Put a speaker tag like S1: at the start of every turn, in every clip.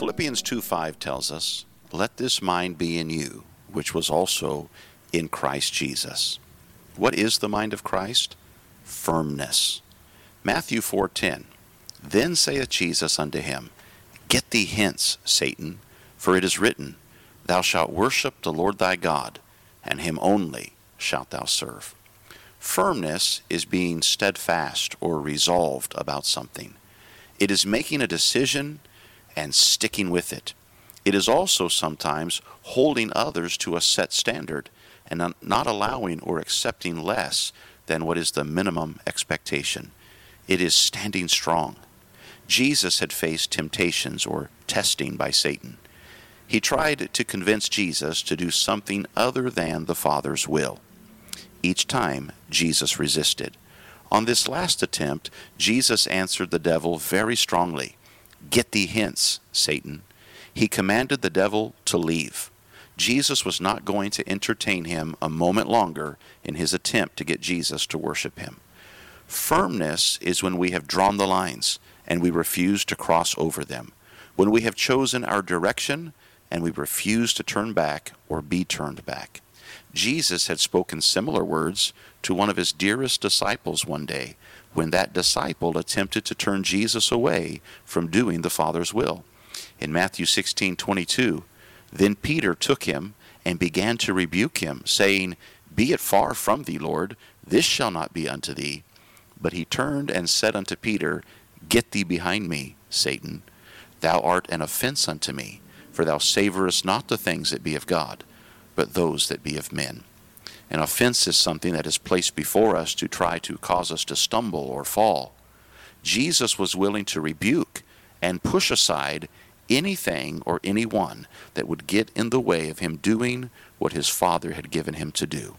S1: Philippians 2:5 tells us, "Let this mind be in you, which was also in Christ Jesus." What is the mind of Christ? Firmness. Matthew 4:10, "Then saith Jesus unto him, Get thee hence, Satan, for it is written, Thou shalt worship the Lord thy God, and him only shalt thou serve." Firmness is being steadfast or resolved about something. It is making a decision and sticking with it. It is also sometimes holding others to a set standard and not allowing or accepting less than what is the minimum expectation. It is standing strong. Jesus had faced temptations or testing by Satan. He tried to convince Jesus to do something other than the Father's will. Each time, Jesus resisted. On this last attempt, Jesus answered the devil very strongly. "Get thee hence, Satan." He commanded the devil to leave. Jesus was not going to entertain him a moment longer in his attempt to get Jesus to worship him. Firmness is when we have drawn the lines and we refuse to cross over them, when we have chosen our direction and we refuse to turn back or be turned back. Jesus had spoken similar words to one of his dearest disciples one day when that disciple attempted to turn Jesus away from doing the Father's will. In Matthew 16:22, "Then Peter took him and began to rebuke him, saying, Be it far from thee, Lord, this shall not be unto thee. But he turned and said unto Peter, Get thee behind me, Satan. Thou art an offense unto me, for thou savorest not the things that be of God, but those that be of men." An offense is something that is placed before us to try to cause us to stumble or fall. Jesus was willing to rebuke and push aside anything or anyone that would get in the way of him doing what his Father had given him to do.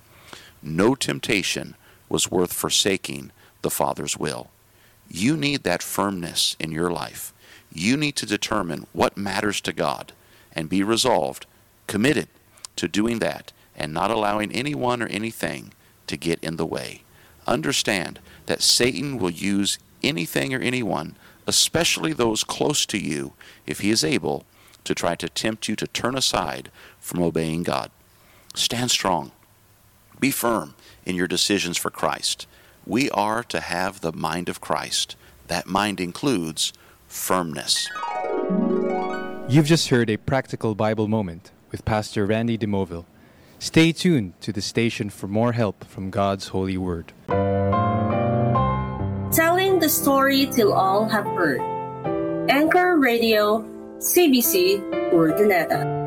S1: No temptation was worth forsaking the Father's will. You need that firmness in your life. You need to determine what matters to God and be resolved, committed to doing that and not allowing anyone or anything to get in the way. Understand that Satan will use anything or anyone, especially those close to you, if he is able, to try to tempt you to turn aside from obeying God. Stand strong. Be firm in your decisions for Christ. We are to have the mind of Christ. That mind includes firmness.
S2: You've just heard a practical Bible moment with Pastor Randy DeMoville. Stay tuned to the station for more help from God's holy word.
S3: Telling the story till all have heard. Anchor Radio, CBC, Urdaneta.